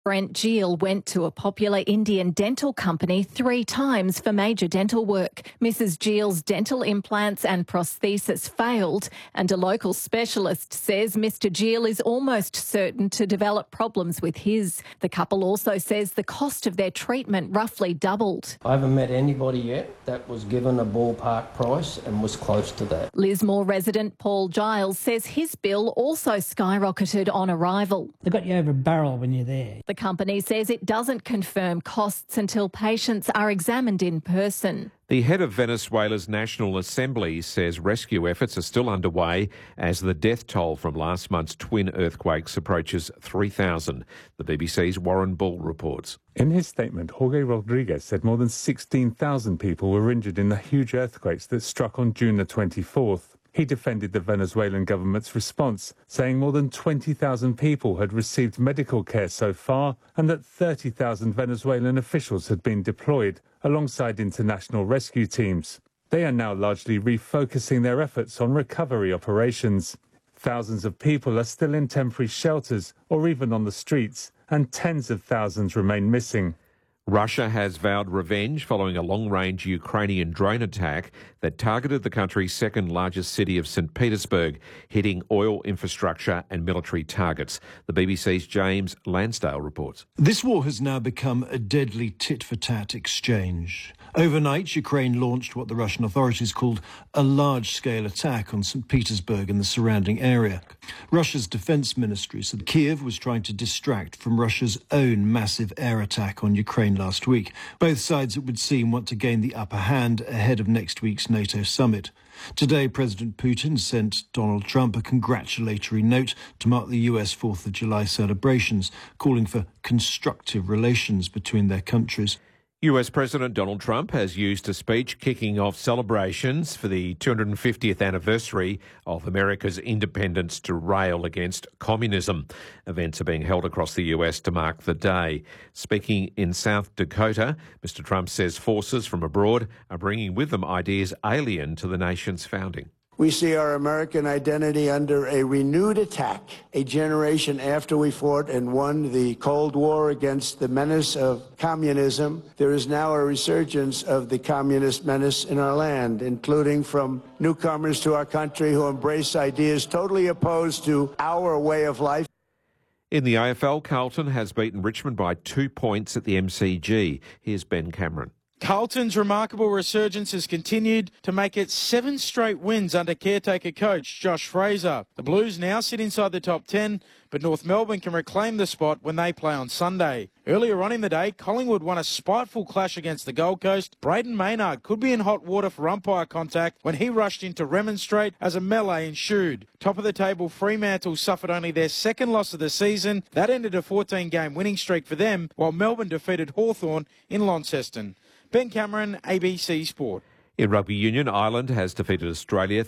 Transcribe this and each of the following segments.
Brent Gill went to a popular Indian dental company 3 times for major dental work. Mrs. Gill's dental implants and prosthesis failed, and a local specialist says Mr. Gill is almost certain to develop problems with his. The couple also says the cost of their treatment roughly doubled. I haven't met anybody yet that was given a ballpark price and was close to that. Lismore resident Paul Giles says his bill also skyrocketed on arrival. They've got you over a barrel when you're there. The company says it doesn't confirm costs until patients are examined in person. The head of Venezuela's National Assembly says rescue efforts are still underway as the death toll from last month's twin earthquakes approaches 3,000. The BBC's Warren Bull reports. In his statement, Jorge Rodriguez said more than 16,000 people were injured in the huge earthquakes that struck on June the 24th. He defended the Venezuelan government's response, saying more than 20,000 people had received medical care so far and that 30,000 Venezuelan officials had been deployed alongside international rescue teams. They are now largely refocusing their efforts on recovery operations. Thousands of people are still in temporary shelters or even on the streets, and tens of thousands remain missing. Russia has vowed revenge following a long-range Ukrainian drone attack that targeted the country's second-largest city of St. Petersburg, hitting oil infrastructure and military targets. The BBC's James Lansdale reports. This war has now become a deadly tit-for-tat exchange. Overnight, Ukraine launched what the Russian authorities called a large-scale attack on St. Petersburg and the surrounding area. Russia's defense ministry said Kiev was trying to distract from Russia's own massive air attack on Ukraine last week. Both sides, it would seem, want to gain the upper hand ahead of next week's NATO summit. Today, President Putin sent Donald Trump a congratulatory note to mark the US 4th of July celebrations, calling for constructive relations between their countries. US President Donald Trump has used a speech kicking off celebrations for the 250th anniversary of America's independence to rail against communism. Events are being held across the US to mark the day. Speaking in South Dakota, Mr. Trump says forces from abroad are bringing with them ideas alien to the nation's founding. We see our American identity under a renewed attack. A generation after we fought and won the Cold War against the menace of communism, there is now a resurgence of the communist menace in our land, including from newcomers to our country who embrace ideas totally opposed to our way of life. In the AFL, Carlton has beaten Richmond by 2 points at the MCG. Here's Ben Cameron. Carlton's remarkable resurgence has continued to make it 7 straight wins under caretaker coach Josh Fraser. The Blues now sit inside the top 10, but North Melbourne can reclaim the spot when they play on Sunday. Earlier on in the day, Collingwood won a spiteful clash against the Gold Coast. Braden Maynard could be in hot water for umpire contact when he rushed in to remonstrate as a melee ensued. Top of the table, Fremantle suffered only their second loss of the season. That ended a 14-game winning streak for them, while Melbourne defeated Hawthorn in Launceston. Ben Cameron, ABC Sport. In rugby union, Ireland has defeated Australia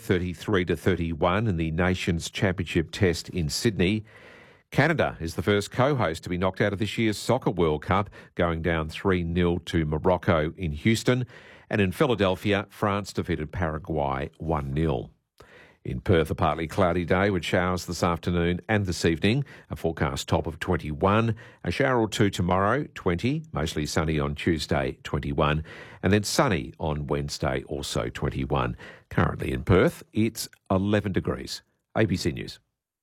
33-31 in the Nations Championship Test in Sydney. Canada is the first co-host to be knocked out of this year's Soccer World Cup, going down 3-0 to Morocco in Houston. And in Philadelphia, France defeated Paraguay 1-0. In Perth, a partly cloudy day with showers this afternoon and this evening. A forecast top of 21. A shower or two tomorrow, 20. Mostly sunny on Tuesday, 21. And then sunny on Wednesday, also 21. Currently in Perth, it's 11 degrees. ABC News.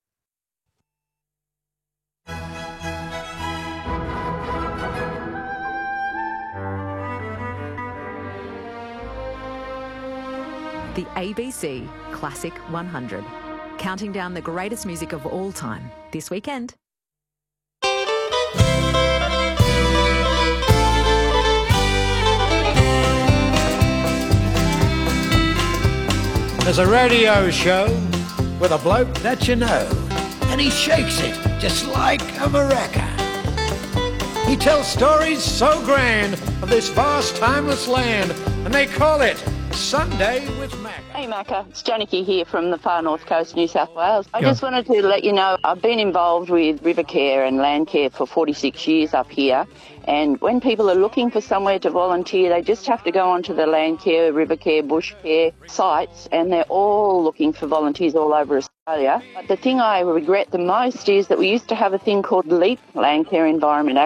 The ABC Classic 100, counting down the greatest music of all time this weekend. There's a radio show with a bloke that you know, and he shakes it just like a maraca. He tells stories so grand of this vast, timeless land, and they call it Sunday with Macca. Hey Macca, it's Janicky here from the far north coast, New South Wales. I just wanted to let you know I've been involved with river care and land care for 46 years up here, and when people are looking for somewhere to volunteer, they just have to go onto the land care, river care, bush care sites, and they're all looking for volunteers all over Australia. But the thing I regret the most is that we used to have a thing called LEAP, Land Care Environment